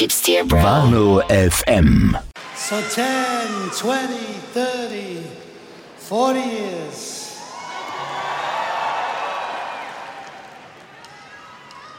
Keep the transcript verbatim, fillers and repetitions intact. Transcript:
It's dear bro. Warnow F M. So ten, twenty, thirty, forty years.